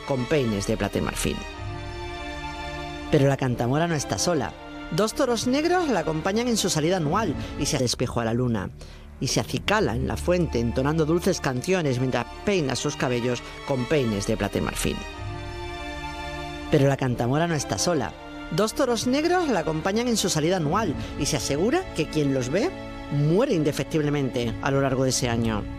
con peines de plata y marfil. Pero la cantamora no está sola. 2 toros negros la acompañan en su salida anual y se despejó a la luna. Y se acicala en la fuente entonando dulces canciones mientras peina sus cabellos con peines de plata y marfil. Pero la cantamora no está sola. 2 toros negros la acompañan en su salida anual y se asegura que quien los ve muere indefectiblemente a lo largo de ese año.